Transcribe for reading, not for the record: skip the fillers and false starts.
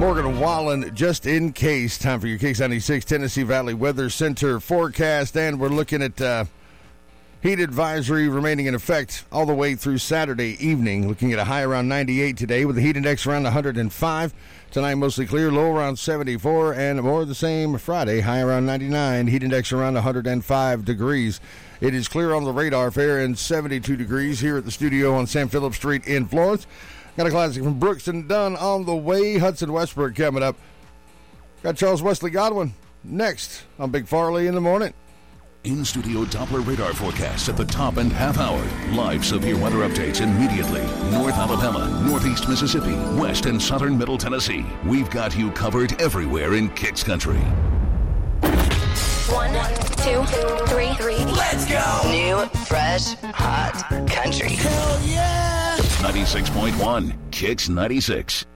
Morgan Wallen, just in case. Time for your Kicks 96 Tennessee Valley Weather Center forecast, and we're looking at heat advisory remaining in effect all the way through Saturday evening. Looking at a high around 98 today with the heat index around 105. Tonight mostly clear, low around 74, and more of the same Friday, high around 99, heat index around 105 degrees. It is clear on the radar fair and 72 degrees here at the studio on Sam Phillips Street in Florence. Got a classic from Brooks and Dunn on the way. Hudson Westbrook coming up. Got Charles Wesley Godwin next on Big Farley in the morning. In-studio Doppler radar forecast at the top and half hour. Live severe weather updates immediately. North Alabama, Northeast Mississippi, West and Southern Middle Tennessee. We've got you covered everywhere in Kicks Country. 1, 2, 3. Let's go! New, fresh, hot country. Hell yeah! 96.1 Kicks 96.